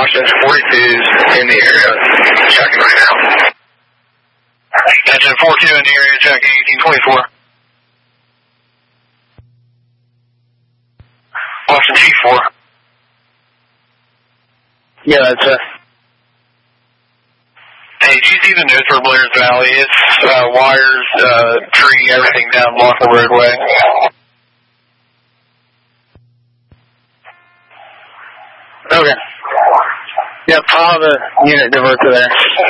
Washington 42's in the area. Checking right now. Engine 42 in the area, checking 1824. Washington G4. Yeah, that's it. Hey, do you see the nose for Blair's Valley? It's wires, tree, everything down block the roadway. Okay. Yep, I'll have a unit divert to there.